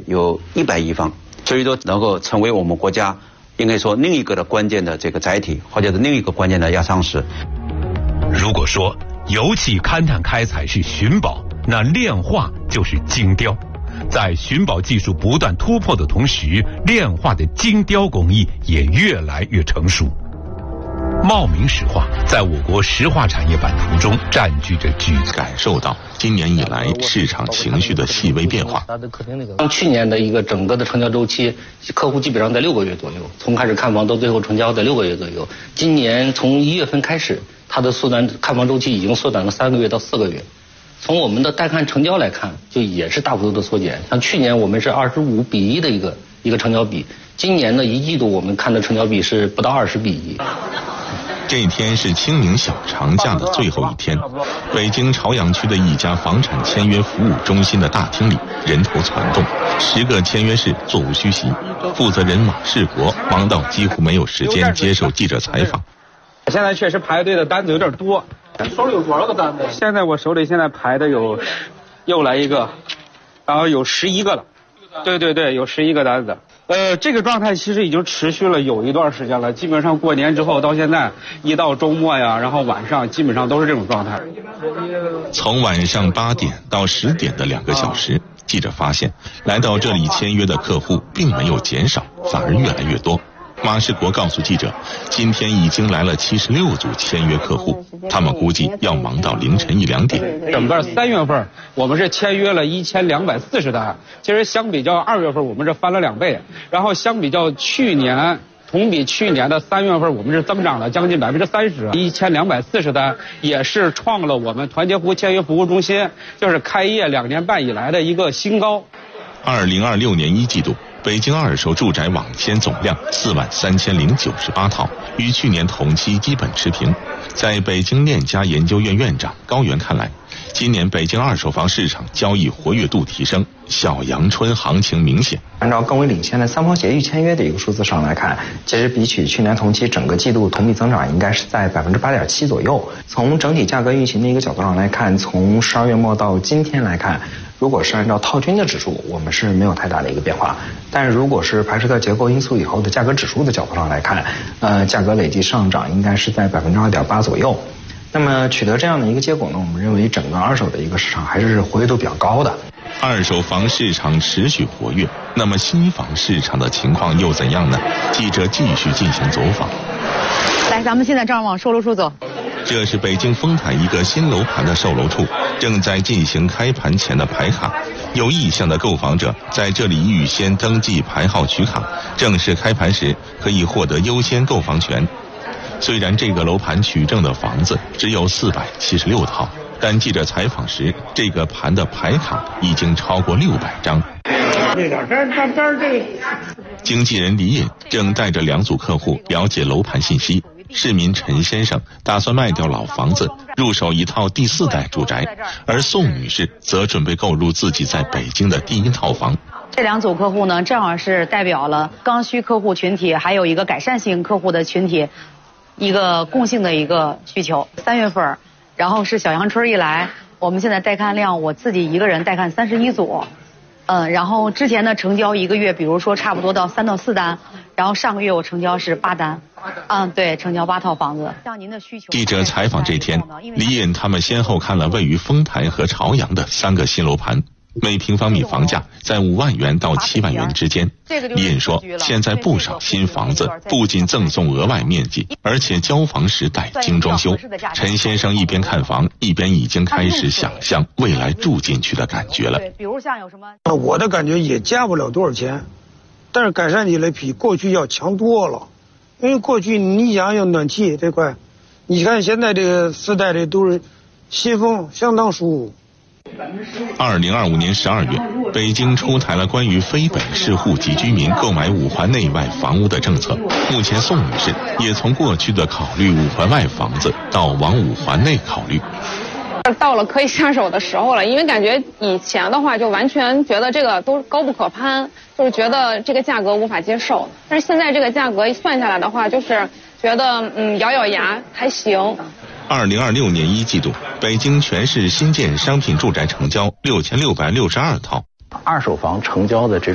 有100亿方，所以说能够成为我们国家应该说另一个的关键的这个载体，或者是另一个关键的压舱石。 如果说油气勘探开采是寻宝，那炼化就是精雕。在寻宝技术不断突破的同时，炼化的精雕工艺也越来越成熟。茂名石化在我国石化产业版图中占据着感受到今年以来市场情绪的细微变化。 去年的一个整个的成交周期，客户基本上在6个月左右，从开始看房到最后成交在6个月左右。今年从1月份开始，它的看房周期已经缩短了3个月到4个月。从我们的带看成交来看，就也是大幅度的缩减。像去年我们是25比1的一个成交比，今年的1季度我们看的成交比是不到20比1。 这一天是清明小长假的最后一天，北京朝阳区的一家房产签约服务中心的大厅里人头攒动，10个签约室座无虚席，负责人马世国忙到几乎没有时间接受记者采访。 现在确实排队的单子有点多，手里有多少个单子？现在我手里排的又来一个，然后有11个了。对，有11个单子。这个状态其实已经持续了有一段时间了，基本上过年之后到现在，一到周末呀，然后晚上基本上都是这种状态。 从晚上8点到10点的2个小时，记者发现来到这里签约的客户并没有减少，反而越来越多。马世国告诉记者，今天已经来了76组签约客户，他们估计要忙到凌晨1、2点。 整个3月份我们是签约了1240单，其实相比较2月份我们是翻了2倍，然后相比较去年同比去年的3月份我们是增长了将近30%，1240单也是创了我们团结湖签约服务中心就是开业2年半以来的一个新高。 2026年1季度，北京二手住宅网签总量43098套，与去年同期基本持平。在北京链家研究院院长高原看来，今年北京二手房市场交易活跃度提升，小阳春行情明显。 按照更为领先的3方协议签约的一个数字上来看，其实比起去年同期整个季度同比增长应该是在8.7%左右。从整体价格运行的一个角度上来看，从12月末到今天来看，如果是按照套均的指数，我们是没有太大的一个变化。但是如果是排除掉结构因素以后的价格指数的角度上来看，价格累计上涨应该是在2.8%左右。那么取得这样的一个结果呢，我们认为整个二手的一个市场还是活跃度比较高的。 二手房市场持续活跃，那么新房市场的情况又怎样呢？记者继续进行走访。 来，咱们现在正往售楼处走。 这是北京丰台一个新楼盘的售楼处，正在进行开盘前的排卡。有意向的购房者在这里预先登记排号取卡，正式开盘时可以获得优先购房权。虽然这个楼盘取证的房子只有476套，但记者采访时，这个盘的排卡已经超过600张。经纪人李颖正带着2组客户了解楼盘信息。市民陈先生打算卖掉老房子，入手一套第4代住宅，而宋女士则准备购入自己在北京的第1套房。 这2组客户呢，正好是代表了刚需客户群体，还有一个改善型客户的群体，一个共性的一个需求。3月份，然后是小阳春一来，我们现在带看量，我自己一个人带看31组。然后之前的成交1个月，比如说差不多到3到4单，然后上个月我成交是8单，对，成交8套房子。像您的需求。 记者采访这天，李颖他们先后看了位于丰台和朝阳的3个新楼盘，每平方米房价在5万元到7万元之间。李颖说，现在不少新房子不仅赠送额外面积，而且交房时带精装修。陈先生一边看房，一边已经开始想象未来住进去的感觉了。 比如像有什么， 我的感觉也加不了多少钱，但是改善起来比过去要强多了。因为过去你想有暖气这块，你看现在这个4代的都是新风，相当舒服。 2025年12月，北京出台了关于非本市户籍居民购买5环内外房屋的政策。目前宋女士也从过去的考虑5环外房子到往5环内考虑。 到了可以下手的时候了，因为感觉以前的话就完全觉得这个都高不可攀，就是觉得这个价格无法接受。但是现在这个价格一算下来的话，就是觉得咬咬牙还行。 2026年1季度，北京全市新建商品住宅成交6662套， 二手房成交的这